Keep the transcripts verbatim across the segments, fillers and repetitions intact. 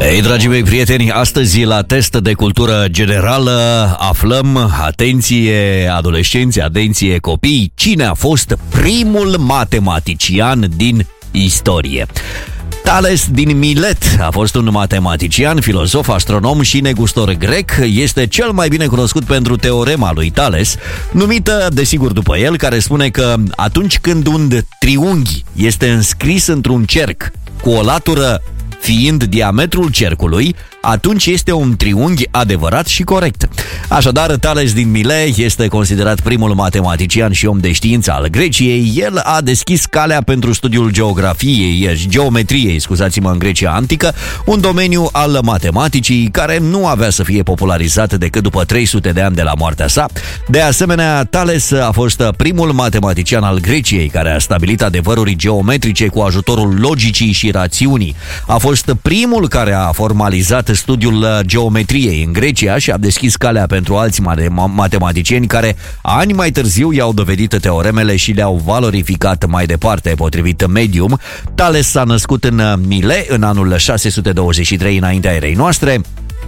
Ei, dragii mei prieteni, astăzi la test de cultură generală aflăm, atenție adolescenți, atenție copii, cine a fost primul matematician din istorie. Thales din Milet a fost un matematician, filozof, astronom și negustor grec. Este cel mai bine cunoscut pentru teorema lui Thales, numită desigur după el, care spune că atunci când un triunghi este înscris într-un cerc cu o latură fiind diametrul cercului, atunci este un triunghi adevărat și corect. Așadar, Thales din Milet este considerat primul matematician și om de știință al Greciei. El a deschis calea pentru studiul geografiei, geometriei, scuzați-mă, în Grecia antică, un domeniu al matematicii care nu avea să fie popularizat decât după trei sute de ani de la moartea sa. De asemenea, Thales a fost primul matematician al Greciei care a stabilit adevăruri geometrice cu ajutorul logicii și rațiunii. A fost primul care a formalizat studiul geometriei în Grecia și a deschis calea pentru alți matematicieni care ani mai târziu i-au dovedit teoremele și le-au valorificat mai departe. Potrivit Medium, Thales s-a născut în Milet în anul șase sute douăzeci și trei înaintea erei noastre.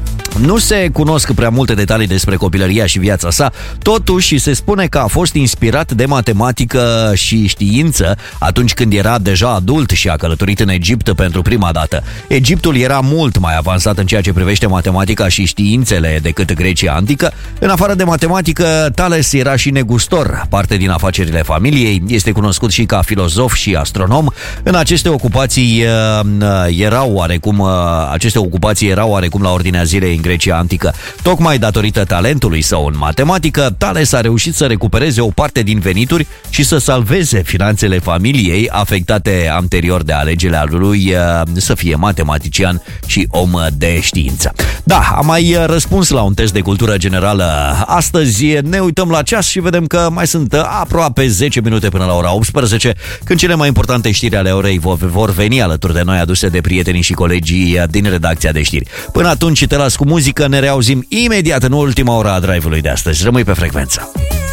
Nu se cunosc prea multe detalii despre copilăria și viața sa, totuși se spune că a fost inspirat de matematică și știință atunci când era deja adult și a călătorit în Egipt pentru prima dată. Egiptul era mult mai avansat în ceea ce privește matematica și științele decât Grecia antică. În afară de matematică, Thales era și negustor, parte din afacerile familiei, este cunoscut și ca filozof și astronom. În aceste ocupații erau oarecum, aceste ocupații erau oarecum la ordinea zilei în Grecia antică. Tocmai datorită talentului său în matematică, Thales a reușit să recupereze o parte din venituri și să salveze finanțele familiei afectate anterior de alegerea lui să fie matematician și om de știință. Da, am mai răspuns la un test de cultură generală astăzi. Ne uităm la ceas și vedem că mai sunt aproape zece minute până la ora optsprezece, când cele mai importante știri ale orei vor veni alături de noi, aduse de prietenii și colegii din redacția de știri. Până atunci te las cu muzică, ne reauzim imediat în ultima ora a drive-ului de astăzi. Rămâi pe frecvență.